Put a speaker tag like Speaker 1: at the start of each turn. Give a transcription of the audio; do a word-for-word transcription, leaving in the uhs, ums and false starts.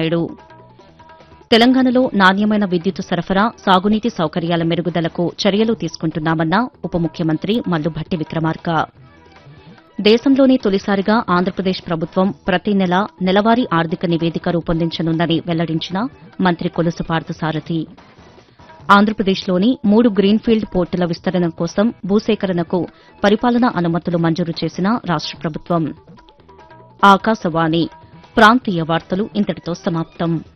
Speaker 1: నాయుడు. తెలంగాణలో నాణ్యమైన విద్యుత్ సరఫరా, సాగునీటి సౌకర్యాల మెరుగుదలకు చర్యలు తీసుకుంటున్నామన్న ఉప ముఖ్యమంత్రి మల్లుభట్టి విక్రమార్క. దేశంలోనే తొలిసారిగా ఆంధ్రప్రదేశ్ ప్రభుత్వం ప్రతి నెల నెలవారీ ఆర్థిక నివేదిక రూపొందించనుందని వెల్లడించిన మంత్రి కొలుసు పార్థసారథి. ఆంధ్రప్రదేశ్లోని మూడు గ్రీన్ఫీల్డ్ పోర్టుల విస్తరణ కోసం భూసేకరణకు పరిపాలనా అనుమతులు మంజూరు చేసిన రాష్ట ప్రభుత్వం. ఆకాశవాణి ప్రాంతీయ వార్తలు ఇంతటితో సమాప్తం.